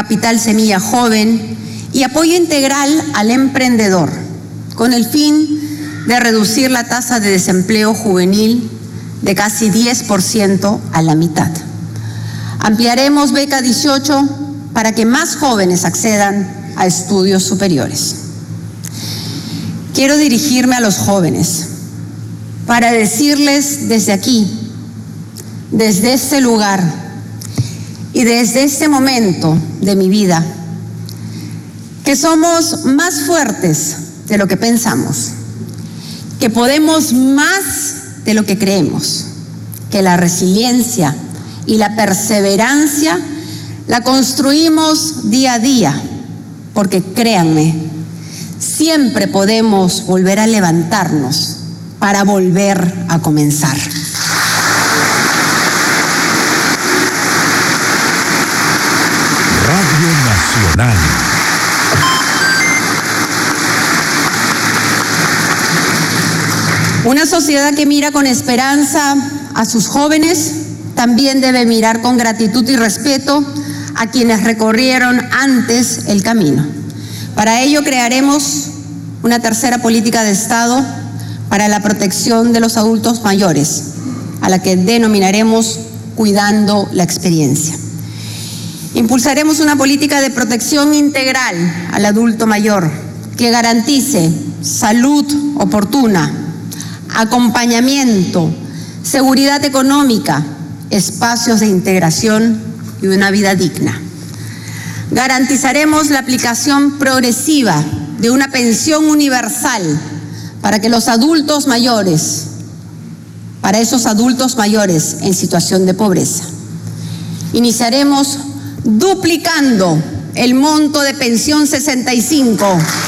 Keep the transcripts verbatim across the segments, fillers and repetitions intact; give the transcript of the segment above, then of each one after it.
capital semilla joven y apoyo integral al emprendedor, con el fin de reducir la tasa de desempleo juvenil de casi diez por ciento a la mitad. Ampliaremos Beca dieciocho para que más jóvenes accedan a estudios superiores. Quiero dirigirme a los jóvenes para decirles desde aquí, desde este lugar y desde este momento de mi vida, que somos más fuertes de lo que pensamos, que podemos más de lo que creemos, que la resiliencia y la perseverancia la construimos día a día, porque créanme, siempre podemos volver a levantarnos para volver a comenzar. Radio Nacional. Una sociedad que mira con esperanza a sus jóvenes también debe mirar con gratitud y respeto a quienes recorrieron antes el camino. Para ello crearemos una tercera política de Estado para la protección de los adultos mayores, a la que denominaremos Cuidando la Experiencia. Impulsaremos una política de protección integral al adulto mayor que garantice salud oportuna, acompañamiento, seguridad económica, espacios de integración y una vida digna. Garantizaremos la aplicación progresiva de una pensión universal para que los adultos mayores, para esos adultos mayores en situación de pobreza. Iniciaremos duplicando el monto de pensión sesenta y cinco.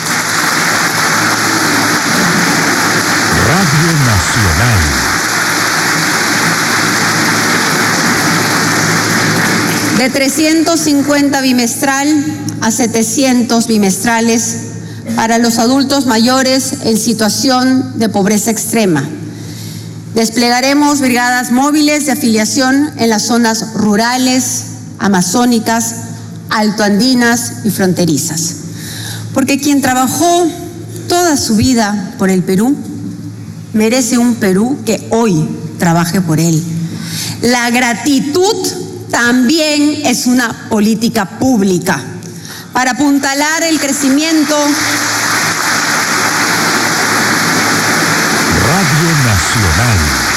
Radio Nacional. De trescientos cincuenta bimestral a setecientos bimestrales para los adultos mayores en situación de pobreza extrema. Desplegaremos brigadas móviles de afiliación en las zonas rurales, amazónicas, altoandinas y fronterizas. Porque quien trabajó toda su vida por el Perú merece un Perú que hoy trabaje por él. La gratitud también es una política pública para apuntalar el crecimiento. Radio Nacional.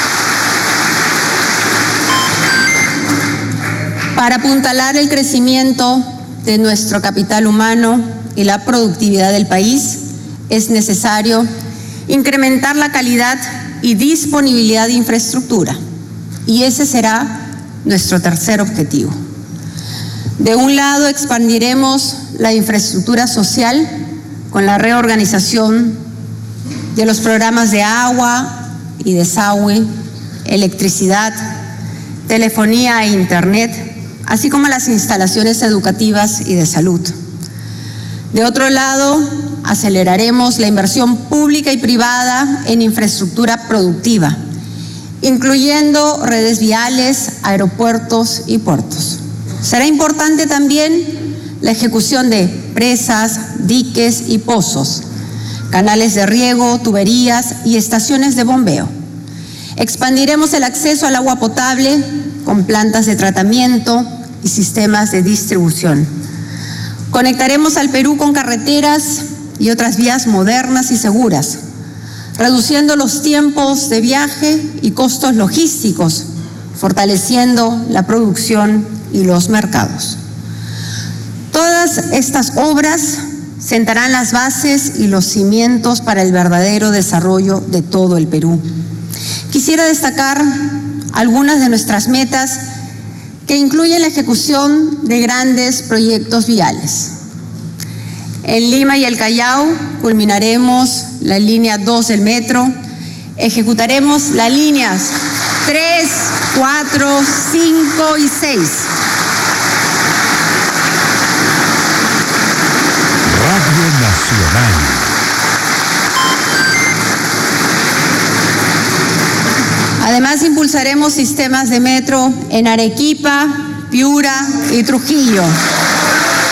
Para apuntalar el crecimiento de nuestro capital humano y la productividad del país, es necesario incrementar la calidad y disponibilidad de infraestructura. Y ese será nuestro tercer objetivo. De un lado, expandiremos la infraestructura social con la reorganización de los programas de agua y desagüe, electricidad, telefonía e internet, así como las instalaciones educativas y de salud. De otro lado, aceleraremos la inversión pública y privada en infraestructura productiva, incluyendo redes viales, aeropuertos y puertos. Será importante también la ejecución de presas, diques y pozos, canales de riego, tuberías y estaciones de bombeo. Expandiremos el acceso al agua potable con plantas de tratamiento y sistemas de distribución. Conectaremos al Perú con carreteras y otras vías modernas y seguras, reduciendo los tiempos de viaje y costos logísticos, fortaleciendo la producción y los mercados. Todas estas obras sentarán las bases y los cimientos para el verdadero desarrollo de todo el Perú. Quisiera destacar algunas de nuestras metas que incluyen la ejecución de grandes proyectos viales. En Lima y el Callao culminaremos la línea dos del metro, ejecutaremos las líneas tres, cuatro, cinco y seis. Radio Nacional. Además, impulsaremos sistemas de metro en Arequipa, Piura y Trujillo.